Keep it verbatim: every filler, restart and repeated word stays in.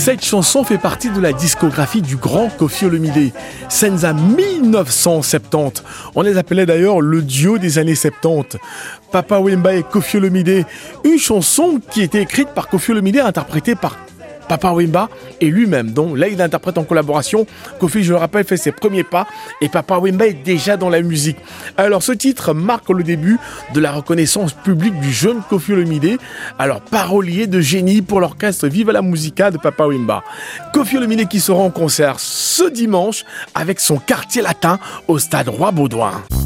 Cette chanson fait partie de la discographie du grand Koffi Olomidé. Senza mille neuf cent soixante-dix. On les appelait d'ailleurs le duo des années soixante-dix. Papa Wemba et Koffi Olomidé. Une chanson qui était écrite par Koffi Olomidé, interprétée par Papa Wemba et lui-même. Donc là, il interprète en collaboration. Koffi, je le rappelle, fait ses premiers pas et Papa Wemba est déjà dans la musique. Alors, ce titre marque le début de la reconnaissance publique du jeune Koffi Olomidé. Alors, parolier de génie pour l'orchestre Viva la Musica de Papa Wemba. Koffi Olomidé qui sera en concert ce dimanche avec son quartier latin au stade Roi Baudouin.